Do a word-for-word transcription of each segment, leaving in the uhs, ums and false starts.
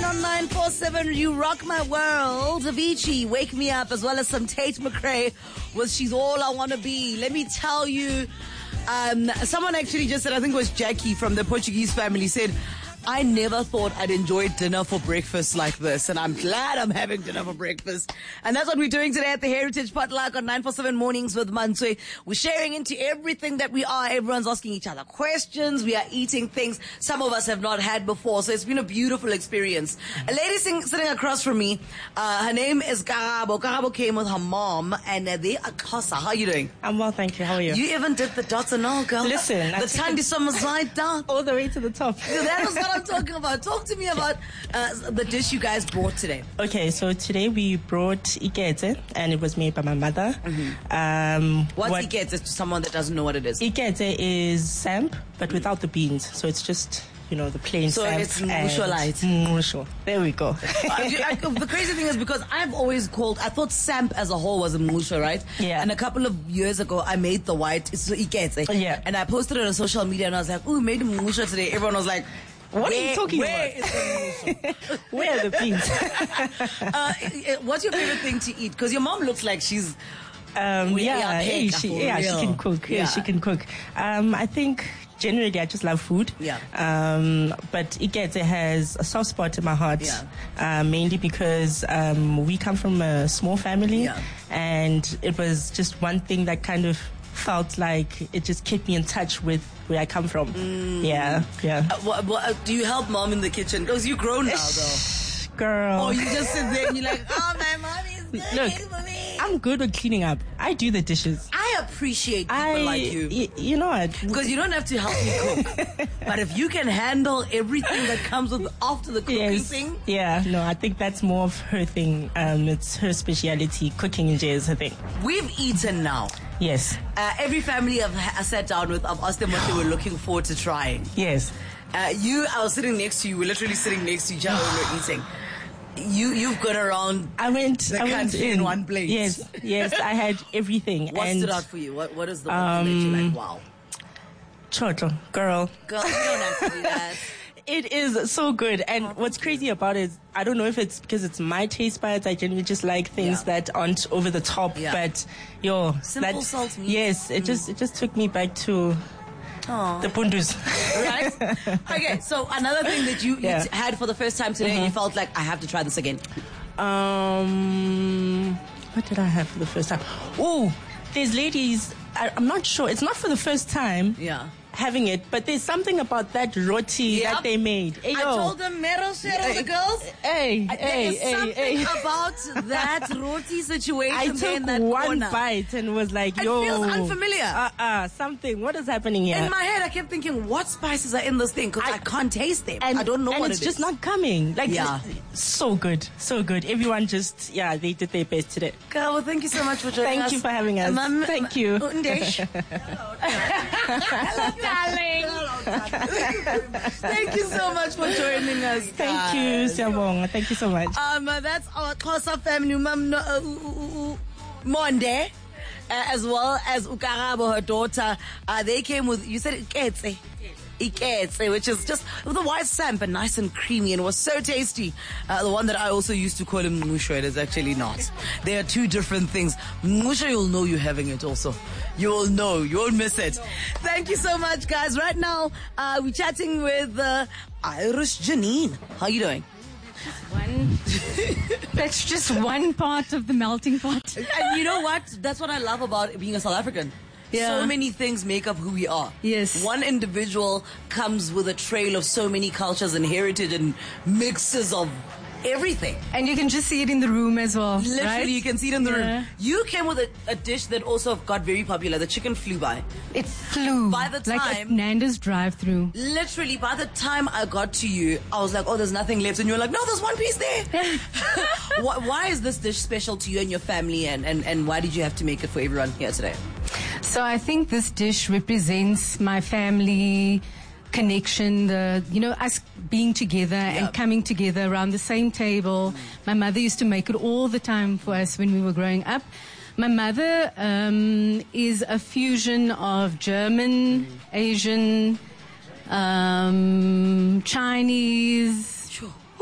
on nine four seven, You Rock My World. Avicii, Wake Me Up, as well as some Tate McRae with She's All I Wanna Be. Let me tell you, um, someone actually just said, I think it was Jackie from the Portuguese family, said, I never thought I'd enjoy dinner for breakfast like this, and I'm glad I'm having dinner for breakfast. And that's what we're doing today at the Heritage Potluck on nine four seven Mornings with Manswe. We're sharing into everything that we are. Everyone's asking each other questions. We are eating things some of us have not had before, so it's been a beautiful experience. A lady sing, sitting across from me, uh, her name is Karabo. Karabo came with her mom, and uh, they are Xhosa. How are you doing? I'm well, thank you. How are you? You even did the dots and all, girl. Listen. The Tandi Sommerside dot. All the way to the top. So that was what I'm talking about. Talk to me about uh, the dish you guys brought today. Okay, so today we brought iketse, and it was made by my mother. Mm-hmm. Um, What's what, iketse to someone that doesn't know what it is? Iketse is samp, but without the beans. So it's just, you know, the plain so samp. So it's musho light. Musho. There we go. I, I, the crazy thing is because I've always called, I thought samp as a whole was a musho, right? Yeah. And a couple of years ago, I made the white, it's iketse. Yeah. And I posted it on social media and I was like, ooh, made a musho today. Everyone was like, what where, are you talking where about? Is the where are the beans? uh, what's your favorite thing to eat? Because your mom looks like she's... Um, yeah, hey, she, yeah, she can cook. Yeah, yeah, she can cook. Um, I think generally I just love food. Yeah. Um, but iketse has a soft spot in my heart. Yeah. Uh, mainly because um, we come from a small family, yeah. and it was just one thing that kind of felt like it just kept me in touch with where I come from. Mm. Yeah, yeah. Uh, what, what, uh, do you help mom in the kitchen? Because you're grown now, though. Girl. Or you just sit there and you're like, oh, my mom is cooking Look, for me. I'm good with cleaning up. I do the dishes. I appreciate people I, like you. Y- you know what? Because you don't have to help me cook. But if you can handle everything that comes with after the cooking yes. thing. Yeah, no, I think that's more of her thing. Um, it's her speciality. Cooking in jail is her thing. We've eaten now. Yes. Uh, every family I've, I've sat down with, I've asked them what they were looking forward to trying. Yes. Uh, you, I was sitting next to you. We're literally sitting next to each other when we're eating. You, you've gone around I went, the I went country in in one plate. Yes, yes, I had everything. What and stood out for you? What, what is the one um, thing that you're like, wow? Chocho, girl. Girl, you don't have to do that. It is so good. And what's crazy about it is, I don't know if it's because it's my taste buds. I generally just like things yeah. that aren't over the top. Yeah. But, yo. Simple that, salt meat. Yes, it mm. just it just took me back to... Aww. The pundus. Right? Okay, so another thing that you, yeah. you had for the first time today, mm-hmm. and you felt like, I have to try this again. Um, what did I have for the first time? Oh, there's ladies, I, I'm not sure. It's not for the first time. Yeah. Having it, but there's something about that roti yep. that they made. Hey, I told them, Meryl, Cheryl, the girls. Hey, there hey, is hey, something hey. about that roti situation. I took in that one corner. bite and was like, yo. It feels unfamiliar. Uh-uh, something. What is happening here? In my head, I kept thinking, what spices are in this thing? Because I, I can't taste them. And, I don't know and what it's it just is. not coming. Like, yeah. So good. So good. Everyone just, yeah, they did their best today. Girl, well, thank you so much for joining thank us. Thank you for having us. Um, thank you. Undesh. Hello, darling. Thank you so much for joining us. Thank guys. you, Siabonga. Thank you so much. Um, uh, that's our Xhosa family, Mom uh, uh, uh, Monde, uh, as well as Ukarabo, her daughter. Uh, they came with, you said iketse. Iketse, which is just with a white samp and nice and creamy, and it was so tasty. Uh, the one that I also used to call him musho, it is actually not. They are two different things. Musho, you'll know you're having it also. You will know. You won't miss it. Thank you so much, guys. Right now, uh, we're chatting with uh, Irish Janine. How are you doing? One. That's just one part of the melting pot. And you know what? That's what I love about being a South African. Yeah. So many things make up who we are. Yes. One individual comes with a trail of so many cultures and heritage and mixes of everything. And you can just see it in the room as well. Literally, right? you can see it in the yeah. room. You came with a, a dish that also got very popular. The chicken flew by. It flew. By the time... Like a Nando's drive-through. Literally, by the time I got to you, I was like, oh, there's nothing left. And you were like, no, there's one piece there. why, why is this dish special to you and your family? And, and, and why did you have to make it for everyone here today? So I think this dish represents my family connection, the, you know, us being together yep. and coming together around the same table. Mm. My mother used to make it all the time for us when we were growing up. My mother um, is a fusion of German, mm. Asian, um, Chinese. Sure.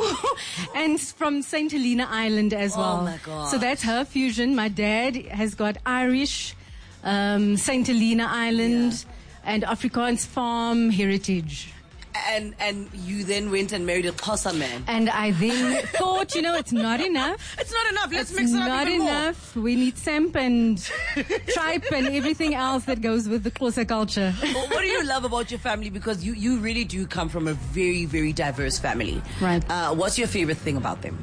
and from Saint Helena Island as well. Oh my God. So that's her fusion. My dad has got Irish, um, Saint Helena Island, yeah. and Afrikaans farm heritage. And and you then went and married a Xhosa man. And I then thought, you know, it's not enough. It's not enough. Let's it's mix it up not even enough. More. We need samp and tripe and everything else that goes with the Xhosa culture. Well, what do you love about your family? Because you, you really do come from a very, very diverse family. Right. Uh, what's your favorite thing about them?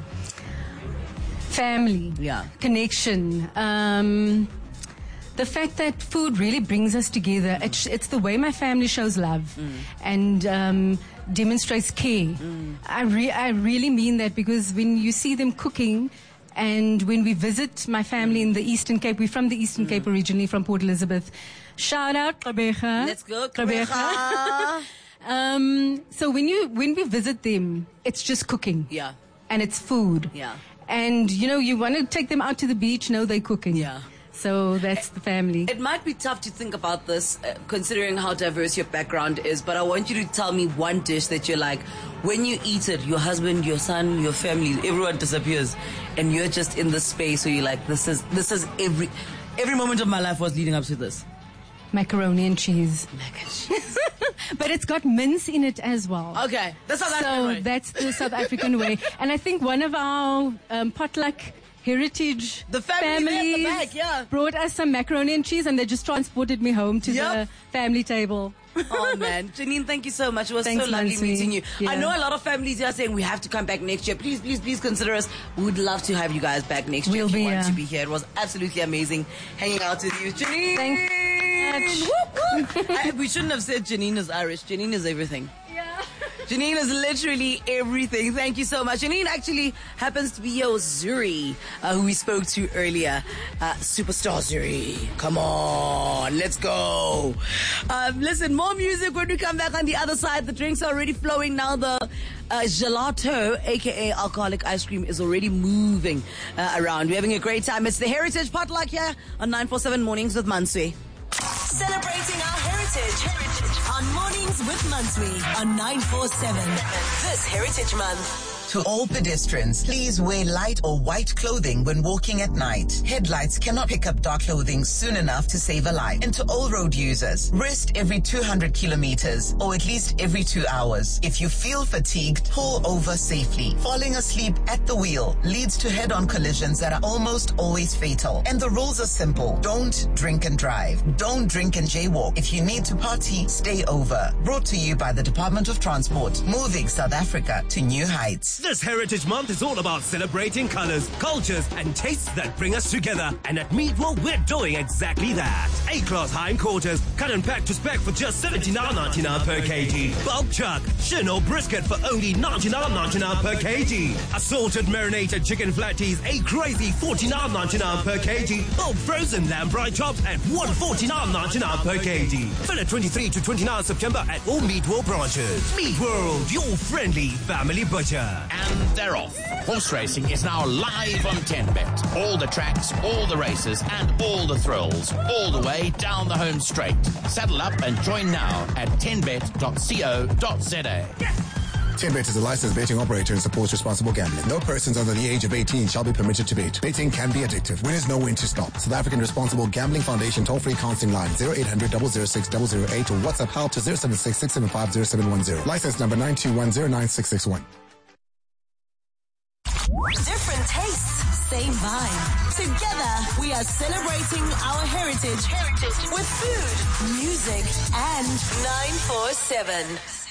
Family. Yeah. Connection. Um... The fact that food really brings us together. Mm. It's, it's the way my family shows love mm. and um, demonstrates care. Mm. I, re- I really mean that, because when you see them cooking, and when we visit my family mm. in the Eastern Cape, we're from the Eastern mm. Cape originally, from Port Elizabeth. Shout out, Gqeberha. Let's go, Gqeberha. um, so when you when we visit them, it's just cooking. Yeah. And it's food. Yeah. And, you know, you want to take them out to the beach, no, they're cooking. Yeah. So that's the family. It might be tough to think about this, uh, considering how diverse your background is, but I want you to tell me one dish that you're like, when you eat it, your husband, your son, your family, everyone disappears, and you're just in the space where you're like, this is, this is every, every moment of my life was leading up to this. Macaroni and cheese. Mac and cheese. But it's got mince in it as well. Okay, the South so African way. That's the South African way. And I think one of our um, potluck heritage the family families the back, yeah. brought us some macaroni and cheese, and they just transported me home to yep. the family table. Oh man, Janine, thank you so much. It was Thanks, so lovely Nancy. meeting you. Yeah. I know a lot of families are saying we have to come back next year. Please, please, please consider us. We would love to have you guys back next year. We'll if you be want here. to be here. It was absolutely amazing hanging out with you, Janine. Thanks so much. Whoop, whoop. I, we shouldn't have said Janine is Irish. Janine is everything. Yeah. Janine is literally everything. Thank you so much. Janine actually happens to be your Zuri, uh, who we spoke to earlier. Uh, superstar Zuri. Come on, let's go. Um, listen, more music when we come back on the other side. The drinks are already flowing now. The uh, gelato, aka alcoholic ice cream, is already moving uh, around. We're having a great time. It's the Heritage Potluck here on nine forty-seven Mornings with Manswe. Celebrating our heritage. heritage on Mornings with Manswe on nine forty-seven. This Heritage Month. To all pedestrians, please wear light or white clothing when walking at night. Headlights cannot pick up dark clothing soon enough to save a life. And to all road users, rest every two hundred kilometers or at least every two hours. If you feel fatigued, pull over safely. Falling asleep at the wheel leads to head-on collisions that are almost always fatal. And the rules are simple. Don't drink and drive. Don't drink and jaywalk. If you need to party, stay over. Brought to you by the Department of Transport, moving South Africa to new heights. This Heritage Month is all about celebrating colors, cultures, and tastes that bring us together. And at Meatwell, we're doing exactly that. A-class hindquarters, cut and packed to spec for just seventy-nine ninety-nine per kg. Bulk chuck, shin or brisket for only ninety-nine ninety-nine per kg. Assorted marinated chicken flatties, a crazy forty-nine ninety-nine per kg. Bulk frozen lamb fried chops at one forty-nine ninety-nine per kg. Fill twenty-third to twenty-ninth September at all Meatwell branches. Meat World, your friendly family butcher. And they're off. Horse racing is now live on ten bet. All the tracks, all the races, and all the thrills, all the way down the home straight. Saddle up and join now at ten bet dot co dot za. ten bet is a licensed betting operator and supports responsible gambling. No persons under the age of eighteen shall be permitted to bet. Betting can be addictive. Winners know when to stop. South African Responsible Gambling Foundation toll-free counseling line zero eight hundred, double oh six, double oh eight or WhatsApp help to zero seven six, six seven five, zero seven one zero. License number nine two one zero nine six six one. Different tastes, same vibe. Together, we are celebrating our heritage, heritage with food, music, and nine forty-seven.